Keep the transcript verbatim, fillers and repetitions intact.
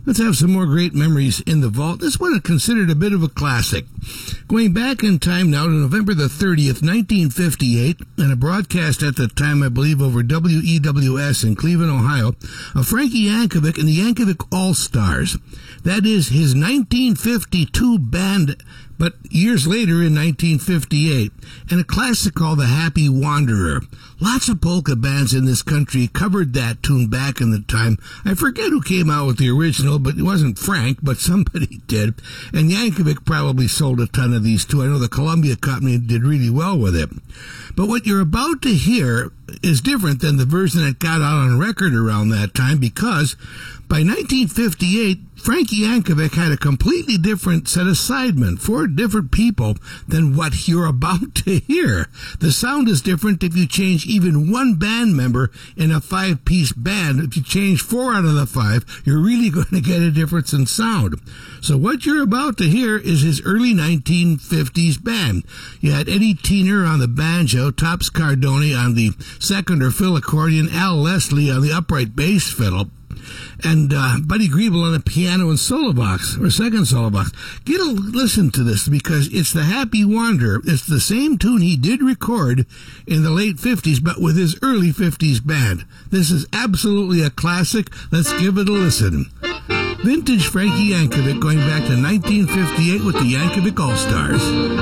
Let's have some more great memories in the vault. This one is considered a bit of a classic. Going back in time now to November the thirtieth, nineteen fifty-eight, and a broadcast at the time, I believe, over W E W S in Cleveland, Ohio, of Frankie Yankovic and the Yankovic All-Stars. That is his nineteen fifty-two band, but years later in nineteen fifty-eight, and a classic called The Happy Wanderer. Lots of polka bands in this country covered that tune back in the time. I forget who came out with the original, but it wasn't Frank, but somebody did. And Yankovic probably sold a ton of these too. I know the Columbia Company did really well with it. But what you're about to hear is different than the version that got out on record around that time, because by nineteen fifty-eight, Frankie Yankovic had a completely different set of sidemen, four different people than what you're about to hear. The sound is different if you change even one band member in a five-piece band. If you change four out of the five, you're really going to get a difference in sound. So what you're about to hear is his early nineteen fifties band. You had Eddie Teener on the banjo, Tops Cardoni on the second or fill accordion, Al Leslie on the upright bass fiddle, and uh, Buddy Griebel on the piano and solo box, or second solo box. Get a listen to this, because it's The Happy Wanderer. It's the same tune he did record in the late fifties, but with his early fifties band. This is absolutely a classic. Let's give it a listen. Vintage Frankie Yankovic, going back to nineteen fifty-eight with the Yankovic All-Stars.